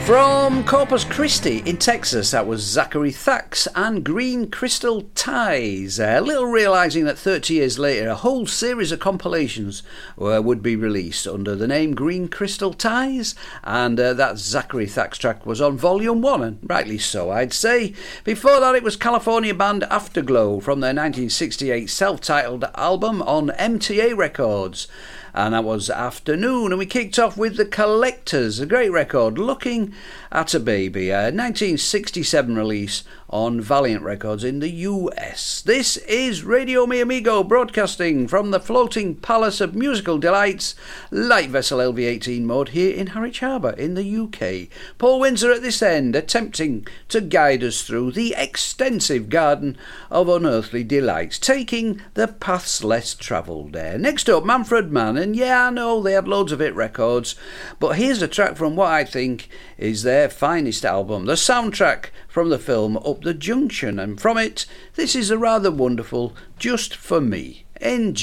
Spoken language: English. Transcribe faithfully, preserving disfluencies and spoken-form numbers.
From Corpus Christi in Texas, that was Zachary Thax and Green Crystal Ties. A little realising that thirty years later a whole series of compilations uh, would be released under the name Green Crystal Ties, and uh, that Zachary Thax track was on volume one, and rightly so I'd say. Before that it was California band Afterglow from their nineteen sixty-eight self-titled album on M T A Records. And that was Afternoon, and we kicked off with The Collectors, a great record, Looking at a Baby, a nineteen sixty-seven release on Valiant Records in the U S. This is Radio Mi Amigo, broadcasting from the floating palace of musical delights, Light Vessel L V eighteen mode, here in Harwich Harbour in the U K. Paul Windsor at this end, attempting to guide us through the extensive garden of unearthly delights, taking the paths less travelled there. Next up, Manfred Mann, and yeah, I know they had loads of hit records, but here's a track from what I think is their finest album, the soundtrack from the film Up the Junction, and from it, this is a rather wonderful Just For Me. Enjoy.